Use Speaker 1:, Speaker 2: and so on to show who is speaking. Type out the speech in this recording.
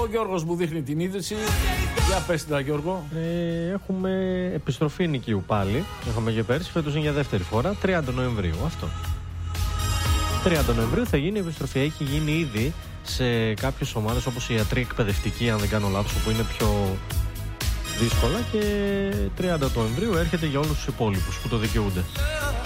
Speaker 1: Ο Γιώργος μου δείχνει την είδηση. Για πες τα, Γιώργο.
Speaker 2: Έχουμε επιστροφή νοικίου πάλι. Έχουμε και πέρσι, φέτος είναι για δεύτερη φορά. 30 Νοεμβρίου αυτό. 30 Νοεμβρίου θα γίνει η επιστροφή. Έχει γίνει ήδη σε κάποιες ομάδες όπως η ιατρή εκπαιδευτική, αν δεν κάνω λάθος, που είναι πιο δύσκολα, και 30 Νοεμβρίου έρχεται για όλους τους υπόλοιπους που το δικαιούνται.